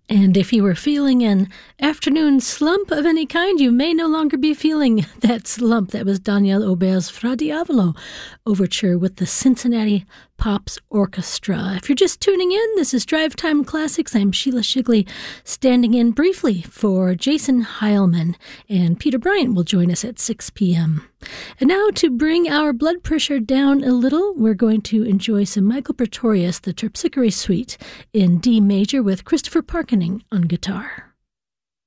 And if you were feeling an afternoon slump of any kind, you may no longer be feeling that slump. That was Daniel Auber's Fra Diavolo overture with the Cincinnati Pops Orchestra. If you're just tuning in, this is Drive Time Classics. I'm Sheila Shigley, standing in briefly for Jason Heilman, and Peter Bryant will join us at 6 p.m. And now, to bring our blood pressure down a little, we're going to enjoy some Michael Pretorius, the Terpsichore Suite in D major with Christopher Parkening on guitar.